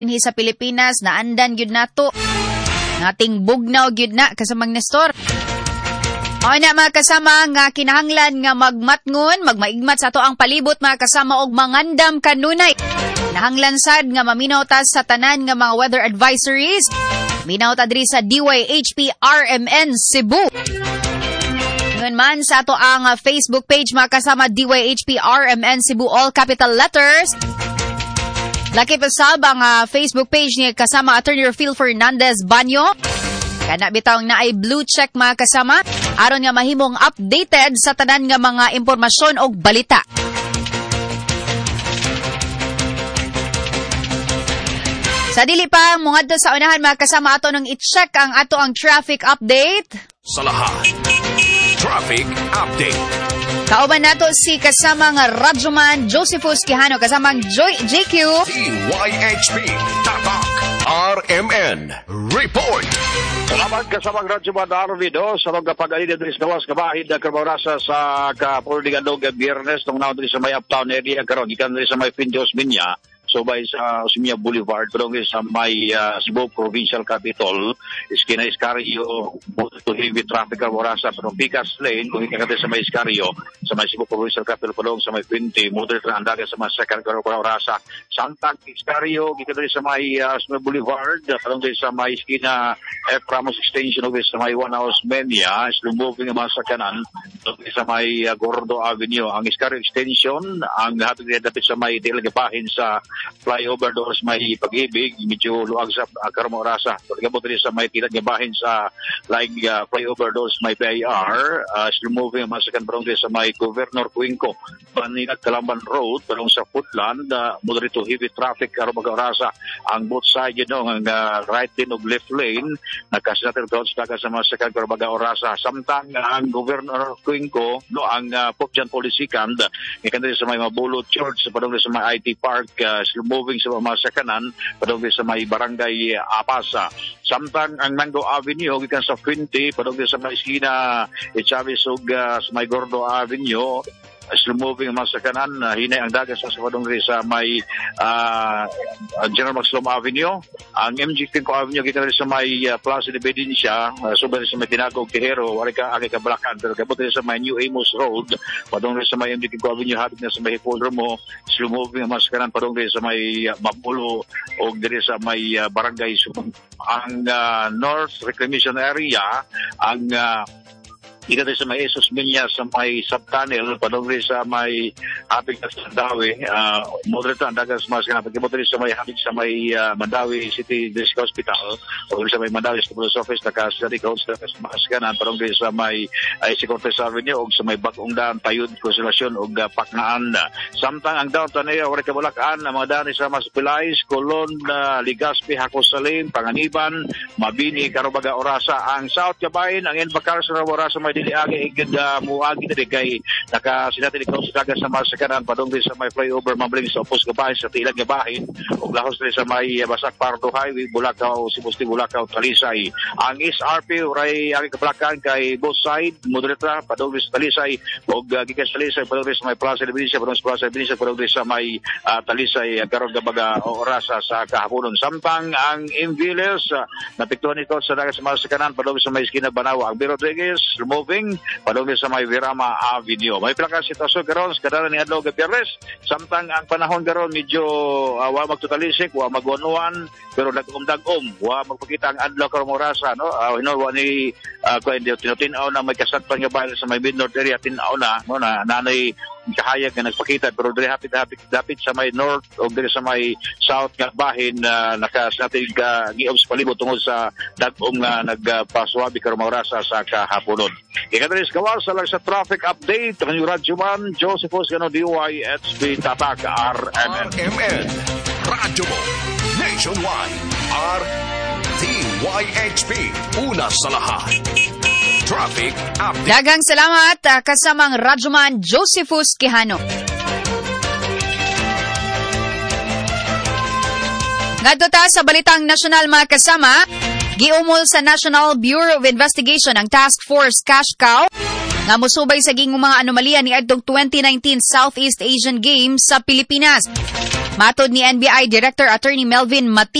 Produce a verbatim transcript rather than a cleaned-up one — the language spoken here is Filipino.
dinhi sa Pilipinas naandan gyud nato. Nating bugnaw gyud na kasamang Nestor. O na mga kasama nga kinahanglan nga magmatngon, magmaigmat sa ato ang palibot mga kasama og mangandam kanunay. Nahanglan sad nga maminaw ta sa tanan nga mga weather advisories. Minaw ta diri sa D Y H P R M N Cebu. Ngun man sa ato ang Facebook page mga kasama D Y H P R M N Cebu all capital letters. Laki pa sab ang uh, Facebook page ni kasama Attorney Phil Fernandez Banyo. Kana bitawng naay blue check mga kasama aron nga mahimong updated sa tanan nga mga impormasyon og balita. Sa dili pa mungadto sa unahan mga kasama ato nang i-check ang ato ang traffic update. Sa lahat, traffic update. Kauban nato si kasamang Radyoman Josephus Quijano, kasamang Joy J Q. D Y H P, Tatak, R M N, Report. Salamat kasamang Radyoman Arvido sa mga pag-alid na gawas kabahid na karbarasa sa kapuldigadog Biyernes tong naon sa may uptown area karon gikan sa may Pinjos Minya. So by sa Osmeña Boulevard, pero sa may uh, Cebu Provincial Capital, iskina Iscarrio, to heavy traffic karborasa, pero Picas Lane, kung ikakati sa may Iscarrio, sa may Cebu Provincial Capital, pero sa may twenty, moderate na andaga sa may second karborasa, Santag, Iscarrio, ikakati sa may uh, Osmeña Boulevard, pero sa may iskina F. Ramos Extension, sa may One House Menia, slumubing naman sa kanan, sa may uh, Gordo Avenue, ang Iscarrio Extension, ang hatag dapit sa may dilagapahin sa flyover doon sa may Pag-ibig, medyo luag sa uh, Karmorasa. Pagkabot rin sa may tinagabahin sa like, uh, flyover doon sa may P I R, uh, slow moving ang masakan parang sa may Governor Cuenco, Paninag Calamban Road, parang sa Footland, uh, moderate to heavy traffic Karmorasa. Ang both side yun, no, ang uh, right lane o left lane, nagkasinatin doon sa taga sa masakan Karmorasa. Samtang uh, ang Governor Cuenco, no, ang uh, Pokjan Polisikan, ikanda sa may Mabulot Church, parang sa may I T Park, uh, moving sa mga kanan, padong sa may barangay Apasa. Samtang ang Mango Avenue, gikan sa twenty, padong sa may esquina Chavez ug uh, sa may Gordo Avenue, slow moving ang mga kanan, uh, hinay ang dagat sa padong sa may uh, General Maxlom Avenue. Ang M G Quinco Avenue, gikan sa may uh, Plaza de Bedincia, uh, sobrang sa may Tinagog Tejero, wala ka agay kabalakan, pero kabot sa may New Amos Road, padong sa may M G Quinco Avenue, habit na sa may Hipodromo, slow moving ang mga kanan, padong sa may uh, Mapulo, o dire sa may uh, Barangay Subang. Ang uh, North Reclamation Area, ang uh, ika sa may Esos Minya sa may subtunnel, padong sa may hapig na sa Mandawi, uh, moderate ang dagas mas kanang pagkibot sa may hapig sa may uh, Mandawi City District Hospital, o sa may Mandawi Police Office, naka-study codes na mas kanang padong sa may I C Cortez Avenue, o sa may Bagong Daan, Tayud, Consolation, o uh, Paknaan. Samtang ang downtown area, wala kabalakaan, ang mga daan sa Masupilais, Colon, uh, Ligaspi, Hacosalim, Panganiban, Mabini, Carubaga, Orasa. Ang South Kabayin, ang Enbacar sa Orasa, may dili agi igid uh, muagi diri kay naka sinati ikaw sa dagat sa masakaran padong sa may flyover mabling sa Opos Gabahin sa tilag gabahin ug lahos diri sa may uh, Basak Pardo Highway Bulacau Sibusti Bulacau Talisay. Ang East R P ray agi kabalakan kay both side moderate ra padong sa Talisay ug uh, gikan sa Talisay padong sa may Plaza de Benicia padong sa Plaza de Benicia padong sa may uh, Talisay karon gabaga orasa sa kahaponon. Samtang ang Inviles uh, napiktuhan ito sa dagat sa masakaran padong sa may esquina Banawa ang Biro Rodriguez moving padong sa may Virama Avenue. May plaka sitwasyon karon sa kadala ni adlaw Biyernes. Samtang ang panahon karon medyo uh, wa magtutalisik, wa magwanuan, pero nagumdag-um, wa magpakita ang adlaw karon orasa, no? Uh, you know, wa ni uh, ko hindi tinutinaw na may kasatpan nga bahay sa may mid-north area tinaw na, no, na nanay kahayag na nagpakita, pero diri hapit hapit dapit sa may north o diri sa may south nga bahin na uh, nakasatig uh, giom sa palibot tungod sa dagom nga nagpaswabi karon orasa sa kahaponon. Ikadres kawas sa lang sa traffic update ang Radyoman Josephus Gano D Y H P Tatak R M N. R M N Radyo mo Nationwide R D Y H P una sa lahat. Traffic update. Dagang salamat uh, kasamang Radyoman Josephus Quijano. Ngadto ta sa balitang nasyonal mga kasama, giumol sa National Bureau of Investigation ang Task Force Cash Cow nga musubay sa gingong mga anomalya ni adtong twenty nineteen Southeast Asian Games sa Pilipinas. Matod ni N B I Director Attorney Melvin Mati